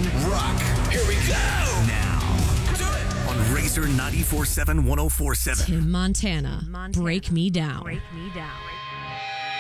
Rock. Here we go. Now. On Razor 94.7 104.7. Tim Montana. Break Me Down. Break Me Down.